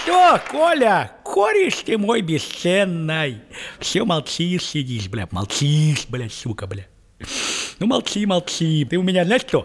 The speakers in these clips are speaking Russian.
что, Коля, кореш ты мой бесценный. Все молчишь, сидишь, бля, молчишь, бля, сука, бля. Ну молчи, молчи. Ты у меня, знаешь что?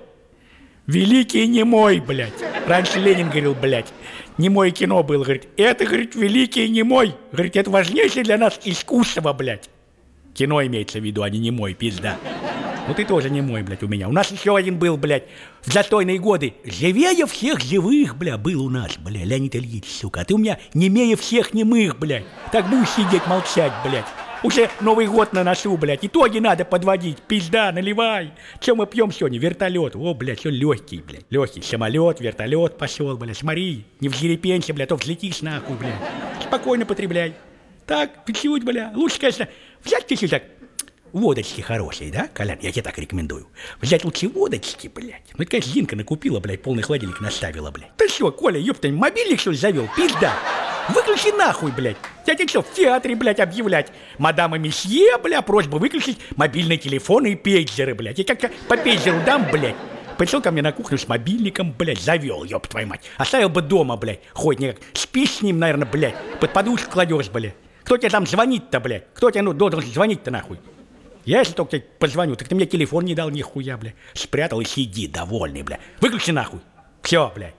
Великий немой, блядь. Раньше Ленин говорил, блядь, немое кино было, говорит. Это, говорит, великий немой. Говорит, это важнейшее для нас искусство, блядь. Кино имеется в виду, а не немой, пизда. Ну ты тоже немой, блядь, у меня. У нас еще один был, блядь, в застойные годы. Живее всех живых, бля, был у нас, бля, Леонид Ильич, сука. А ты у меня немее всех немых, блядь. Так будешь сидеть, молчать, блядь. Уже Новый год на носу, блядь. Итоги надо подводить. Пизда, наливай. Че мы пьем сегодня? Вертолет. О, блядь, все легкий, блядь. Легкий самолет, вертолет пошел, блядь. Смотри, не взъерепенься, блядь, то взлетишь нахуй, блядь. Спокойно потребляй. Так, чуть-чуть, бля. Лучше, конечно, взять чуть-чуть так. Водочки хорошие, да, Колян? Я тебе так рекомендую. Взять лучше водочки, блядь. Ну, это, конечно, Зинка накупила, блядь, полный холодильник наставила, блядь. Ты что, Коля, ёпта, мобильник, что ли, завел? Пизда. Выключи нахуй, блядь. Я тебе что, в театре, блядь, объявлять? Мадам и месье, бля, просьба выключить мобильные телефоны и пейджеры, блядь. Я как-то по пейджеру дам, блядь. Пришел ко мне на кухню с мобильником, блядь, завел, ёб твою мать. Оставил бы дома, блядь, хоть никак. Спишь с ним, наверное, блядь, под подушку кладешь, блядь. Кто тебе там звонит-то, блядь? Кто тебе, ну, должен звонить-то, нахуй? Я, если только тебе позвоню, так ты мне телефон не дал нихуя, бля. Спрятал и сиди, довольный, бля. Выключи нахуй. Все, бля.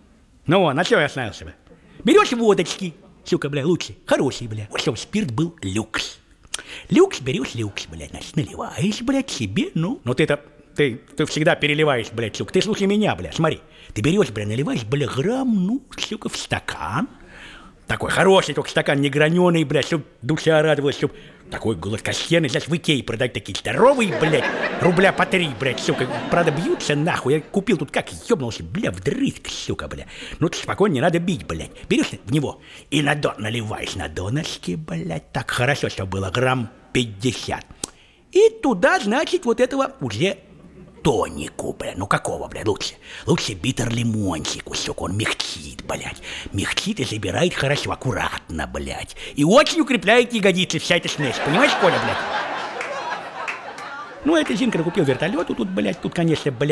Ну, на что я остановился, бля? Берешь водочки, сука, бля, лучше. Хороший, бля. Вот чтобы спирт был люкс. Люкс берешь, люкс, блядь, значит, наливаешь, блядь, себе, ну. Ну ты-то, ты всегда переливаешь, блядь, сука. Ты слушай меня, бля, смотри. Ты берешь, бля, наливаешь, бля, грамм, ну, сука, в стакан. Такой хороший, только стакан не граненый, блядь, чтоб душа радовалась, чтоб такой гладкостенный, знаешь, в Икее продать такие здоровые, блядь, рубля по 3, блядь, сука, правда, бьются нахуй, я купил тут как ёбнулся, бля, вдрызг, сука, бля, ну ты спокойно, не надо бить, блядь, берешь в него и на дон наливаешь на донышке, блядь, так хорошо, чтобы было грамм 50, и туда, значит, вот этого уже тонику, бля, ну какого, бля, лучше? Лучше битер-лимончику, сука, он мягчит, блядь. Мягчит и забирает хорошо, аккуратно, блядь. И очень укрепляет ягодицы, вся эта смесь, понимаешь, Коля, блядь? Ну, это Зинка купил вертолет, тут, блядь, тут, конечно, блядь.